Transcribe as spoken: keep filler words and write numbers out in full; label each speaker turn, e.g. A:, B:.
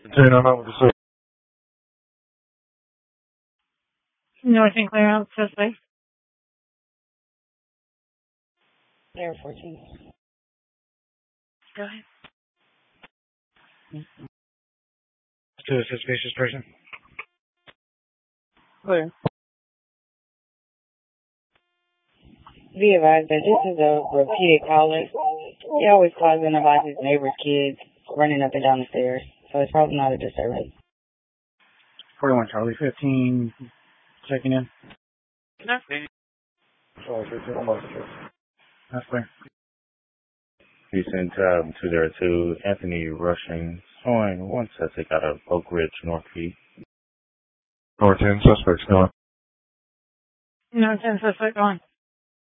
A: Turn on over the
B: North and Clear suspect.
C: Air fourteen.
B: Go ahead.
A: to a suspicious person.
C: Clear. Be advised that this is a repeated caller. He always calls in about his neighbor's kids running up and down the stairs, so it's probably not a disturbance.
A: forty-one Charlie fifteen, checking in.
B: That's
A: Charlie fifteen, almost. That's clear.
D: Houston Tab two zero two, Anthony rushing, showing one suspect out of Oak Ridge Northeast.
A: North ten suspects going.
B: North ten suspect on.